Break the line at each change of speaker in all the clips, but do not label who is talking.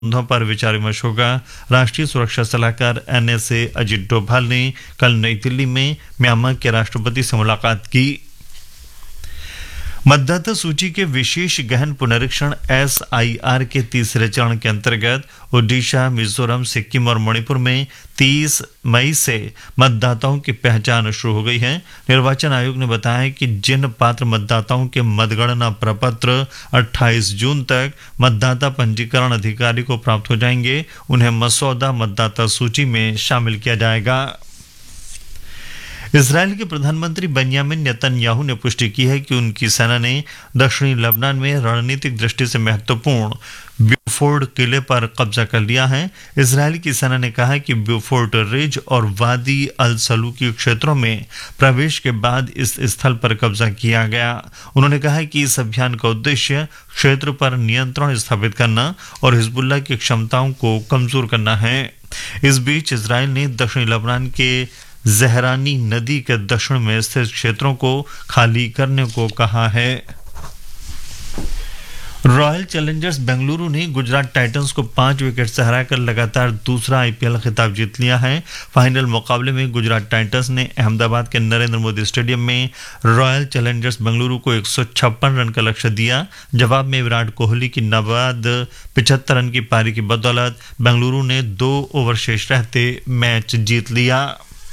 संबंधों पर विचार विमर्श होगा। राष्ट्रीय सुरक्षा सलाहकार NSA अजित डोभाल ने कल नई दिल्ली में म्यांमार के राष्ट्रपति से मुलाकात की। मतदाता सूची के विशेष गहन पुनरीक्षण SIR के तीसरे चरण के अंतर्गत ओडिशा, मिजोरम, सिक्किम और मणिपुर में 30 मई से मतदाताओं की पहचान शुरू हो गई है। निर्वाचन आयोग ने बताया कि जिन पात्र मतदाताओं के मतगणना प्रपत्र 28 जून तक मतदाता पंजीकरण अधिकारी को प्राप्त हो जाएंगे, उन्हें मसौदा मतदाता सूची में शामिल किया जाएगा। इजरायल के प्रधानमंत्री बेंयामिन नेतन्याहू ने पुष्टि की है कि उनकी सेना ने दक्षिणी लेबनान में रणनीतिक दृष्टि से महत्वपूर्ण ब्यूफोर्ड किले पर कब्जा कर लिया है। इजरायल की सेना ने कहा कि ब्यूफोर्ड रिज और वादी अल सलूकी क्षेत्रों में प्रवेश के बाद इस स्थल पर कब्जा किया गया। उन्होंने कहा कि इस अभियान का उद्देश्य क्षेत्र पर नियंत्रण स्थापित करना और हिजबुल्लाह की क्षमताओं को कमजोर करना है। इस बीच इजरायल ने दक्षिणी लेबनान के जहरानी नदी के दक्षिण में स्थित क्षेत्रों को खाली करने को कहा है। रॉयल चैलेंजर्स बेंगलुरु ने गुजरात टाइटंस को 5 विकेट से हराकर लगातार दूसरा IPL खिताब जीत लिया है। फाइनल मुकाबले में गुजरात टाइटंस ने अहमदाबाद के नरेंद्र मोदी स्टेडियम में रॉयल चैलेंजर्स बेंगलुरु को 156 रन का लक्ष्य दिया। जवाब में विराट कोहली की नाबाद 75 रन की पारी की बदौलत बेंगलुरु ने 2 ओवर शेष रहते मैच जीत लिया।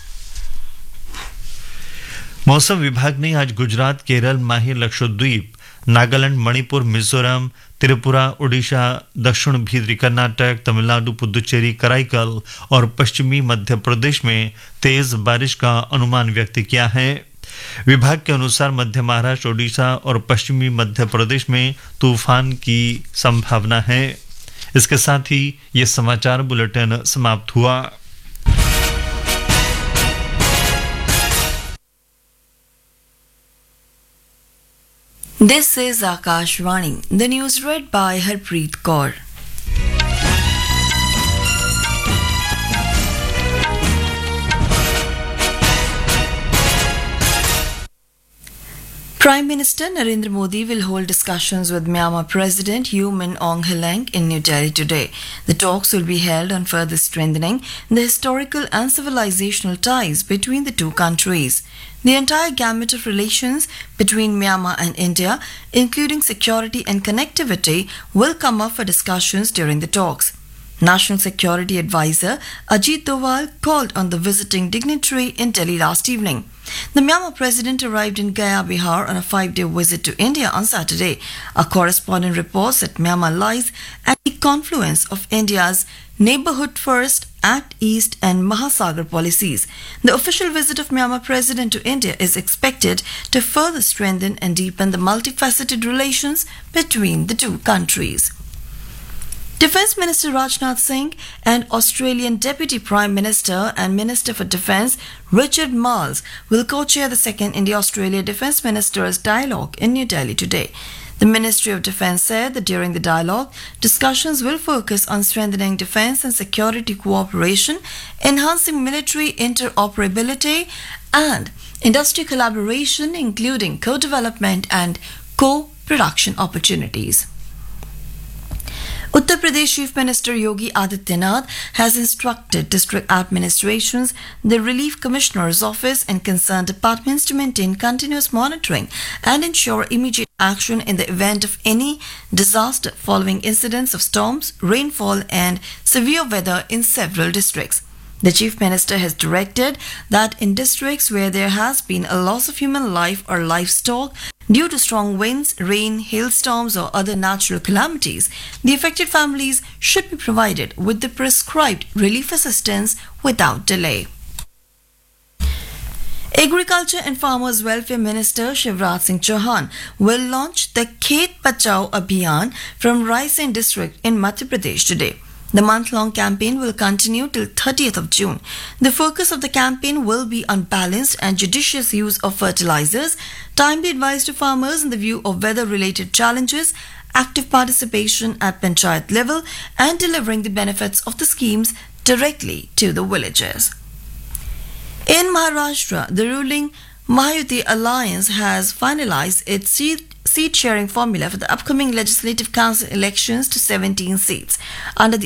मौसम विभाग ने आज गुजरात, केरल, माही, लक्षद्वीप, नागालैंड, मणिपुर, मिजोरम, त्रिपुरा, उड़ीसा, दक्षिण भीतरी कर्नाटक, तमिलनाडु, पुदुचेरी, कराईकल और पश्चिमी मध्य प्रदेश में तेज बारिश का अनुमान व्यक्त किया है। विभाग के अनुसार मध्य महाराष्ट्र, ओडिशा और पश्चिमी मध्य प्रदेश में तूफान की संभावना है। इसके साथ ही ये समाचार बुलेटिन समाप्त हुआ।
This is Akashvani. The news read by Harpreet Kaur. Prime Minister Narendra Modi will hold discussions with Myanmar President U Min Aung Hlaing in New Delhi today. The talks will be held on further strengthening the historical and civilizational ties between the two countries. The entire gamut of relations between Myanmar and India, including security and connectivity, will come up for discussions during the talks. National Security Advisor Ajit Doval called on the visiting dignitary in Delhi last evening. The Myanmar president arrived in Gaya, Bihar on a 5-day visit to India on Saturday. A correspondent reports that Myanmar lies at the confluence of India's Neighborhood First, Act East and Mahasagar policies. The official visit of Myanmar president to India is expected to further strengthen and deepen the multifaceted relations between the two countries. Defence Minister Rajnath Singh and Australian Deputy Prime Minister and Minister for Defence Richard Marles will co-chair the second India-Australia Defence Ministers' dialogue in New Delhi today. The Ministry of Defence said that during the dialogue, discussions will focus on strengthening defence and security cooperation, enhancing military interoperability and industry collaboration, including co-development and co-production opportunities. Uttar Pradesh Chief Minister Yogi Adityanath has instructed district administrations, the Relief Commissioner's Office and concerned departments to maintain continuous monitoring and ensure immediate action in the event of any disaster following incidents of storms, rainfall and severe weather in several districts. The Chief Minister has directed that in districts where there has been a loss of human life or livestock due to strong winds, rain, hailstorms or other natural calamities, the affected families should be provided with the prescribed relief assistance without delay. Agriculture and Farmers Welfare Minister Shivraj Singh Chauhan will launch the Khet Bachao Abhiyan from Raisen district in Madhya Pradesh today. The month-long campaign will continue till 30th of June. The focus of the campaign will be on balanced and judicious use of fertilizers, timely advice to farmers in the view of weather-related challenges, active participation at panchayat level, and delivering the benefits of the schemes directly to the villagers. In Maharashtra, the ruling Mahayuti Alliance has finalized its seat sharing formula for the upcoming Legislative Council elections to 17 seats. Under the